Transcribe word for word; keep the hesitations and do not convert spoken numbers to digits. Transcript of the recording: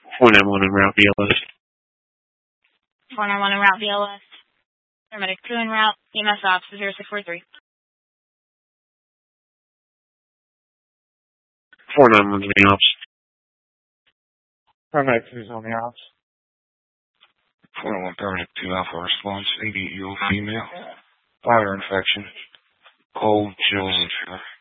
four nine one en route B L S. four nine one en route B L S. Paramedic two en route. E M S ops zero six four three. four nine one main ops. Paramedic two is on the ops. four nine one Paramedic two Alpha response, eighty-eight-year-old female. Fire infection. Cold, chills, and fever.